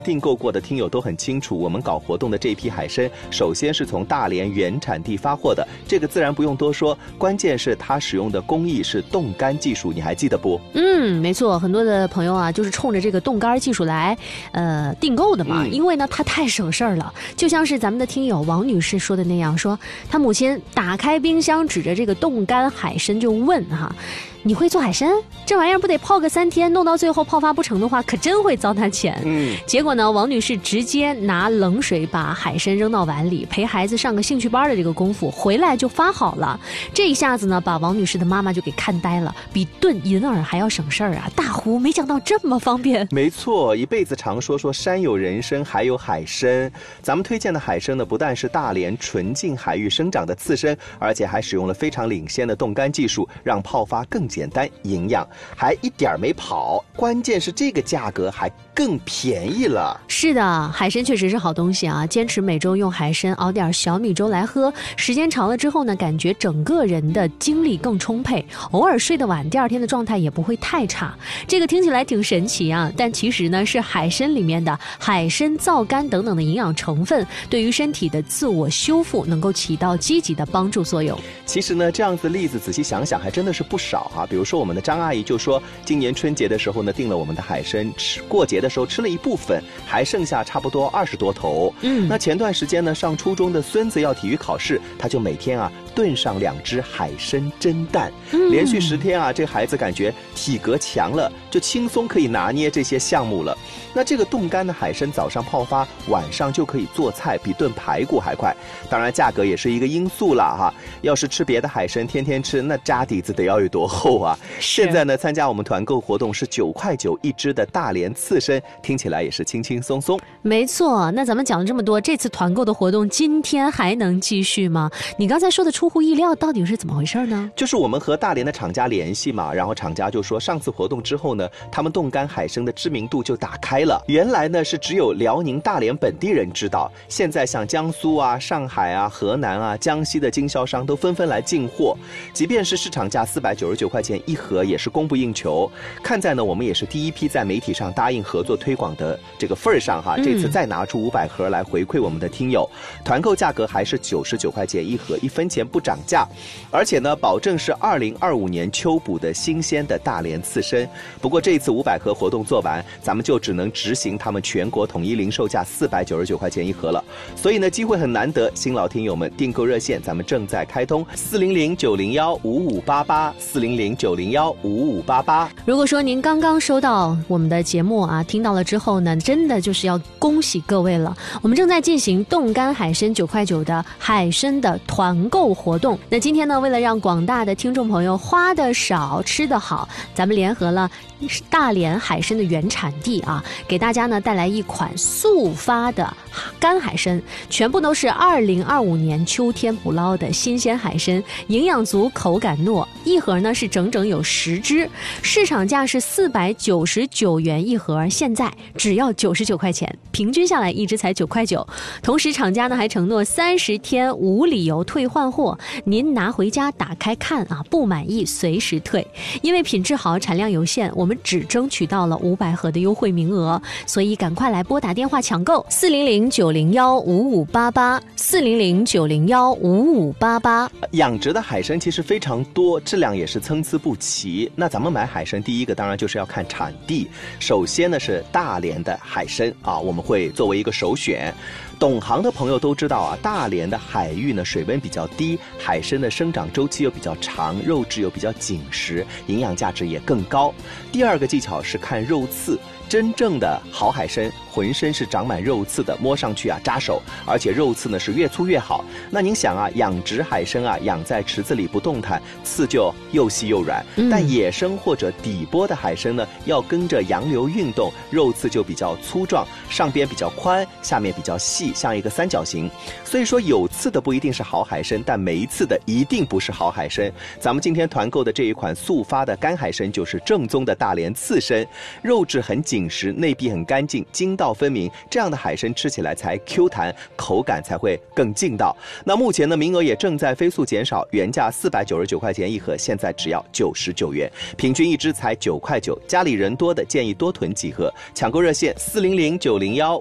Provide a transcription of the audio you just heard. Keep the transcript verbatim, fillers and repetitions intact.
订购过的听友都很清楚，我们搞活动的这批海参，首先是从大连原产地发货的，这个自然不用多说，关键是它使用的工艺是冻干技术，你还记得不？ 嗯，没错，很多的朋友啊，就是冲着这个冻干技术来，呃，订购的嘛，嗯、因为呢，它太省事儿了。就像是咱们的听友王女士说的那样，说她母亲打开冰箱，指着这个冻干海参就问哈。你会做海参？这玩意儿不得泡个三天，弄到最后泡发不成的话，可真会糟蹋钱。嗯，结果呢，王女士直接拿冷水把海参扔到碗里，陪孩子上个兴趣班的这个功夫，回来就发好了。这一下子呢，把王女士的妈妈就给看呆了，比炖银耳还要省事儿啊！大呼没想到这么方便。 没错，一辈子常说说山有人参，还有海参。咱们推荐的海参呢，不但是大连纯净海域生长的刺参，而且还使用了非常领先的冻干技术，让泡发更简单，营养还一点没跑，关键是这个价格还更便宜了。 是的，海参确实是好东西啊！坚持每周用海参熬点小米粥来喝，时间长了之后呢，感觉整个人的精力更充沛，偶尔睡得晚，第二天的状态也不会太差。这个听起来挺神奇啊，但其实呢，是海参里面的海参皂苷等等的营养成分，对于身体的自我修复能够起到积极的帮助作用。 其实呢，这样子的例子仔细想想还真的是不少啊。比如说我们的张阿姨就说，今年春节的时候呢，订了我们的海参，吃过节的时候吃了一部分，还剩下差不多二十多头。嗯，那前段时间呢，上初中的孙子要体育考试，他就每天啊炖上两只海参蒸蛋，嗯、连续十天啊，这孩子感觉体格强了，就轻松可以拿捏这些项目了。那这个冻干的海参早上泡发，晚上就可以做菜，比炖排骨还快。当然价格也是一个因素了哈。要是吃别的海参，天天吃，那渣底子得要有多厚啊！现在呢，参加我们团购活动是九块九一只的大连刺参，听起来也是轻轻松松。 没错，那咱们讲了这么多，这次团购的活动今天还能继续吗？你刚才说的出乎意料，到底是怎么回事呢？ 就是我们和大连的厂家联系嘛，然后厂家就说，上次活动之后呢，他们冻干海参的知名度就打开了。原来呢是只有辽宁大连本地人知道，现在像江苏啊、上海啊、河南啊、江西的经销商都纷纷来进货，即便是市场价四百九十九块钱一盒，也是供不应求。看在呢我们也是第一批在媒体上答应合作推广的这个份儿上哈，这次再拿出五百盒来回馈我们的听友，团购价格还是九十九块钱一盒，一分钱不涨价，而且呢保证是二零二五年秋捕的新鲜的大连刺参。不过这次五百盒活动做完，咱们就只能执行他们全国统一零售价四百九十九块钱一盒了。所以呢机会很难得，新老听友们订购热线咱们正在开通，四零零九零幺五五八八，四零零九零幺五五八八。 如果说您刚刚收到我们的节目啊，听到了之后呢，真的就是要恭喜各位了。我们正在进行冻干海参九块九的海参的团购活动。那今天呢，为了让广大的听众朋友花的少吃的好，咱们联合了大连海参的原产地啊，给大家呢带来一款速发的干海参，全部都是二零二五年秋天捕捞的新鲜海参，营养足，口感糯，一盒呢是整整有十只，市场价是四百九十九元一盒，现在只要九十九块钱，平均下来一只才九块九。同时厂家呢还承诺三十天无理由退换货，您拿回家打开看啊，不满意随时退。因为品质好，产量有限，我们只争取到了五百盒的优惠名额，所以赶快来拨打电话抢购四零零九零幺五五八八，四零零九零幺五五八八。 养殖的海参其实非常多，质量也是参差不齐。那咱们买海参，第一个当然就是要看产地，首先呢是大连的海参啊，我们会作为一个首选。懂行的朋友都知道啊，大连的海域呢水温比较低，海参的生长周期又比较长，肉质又比较紧实，营养价值也更高。第二个技巧是看肉刺，真正的好海参浑身是长满肉刺的，摸上去啊扎手，而且肉刺呢是越粗越好。那您想啊，养殖海参啊养在池子里不动弹，刺就又细又软、嗯、但野生或者底波的海参呢要跟着洋流运动，肉刺就比较粗壮，上边比较宽，下面比较细，像一个三角形。所以说有刺的不一定是好海参，但没刺的一定不是好海参。咱们今天团购的这一款速发的干海参就是正宗的大连刺参，肉质很紧紧实，内壁很干净，筋道分明，这样的海参吃起来才 Q 弹，口感才会更劲道。那目前呢，名额也正在飞速减少，原价四百九十九块钱一盒，现在只要九十九元，平均一只才九块九。家里人多的建议多囤几盒，抢购热线四零零九零幺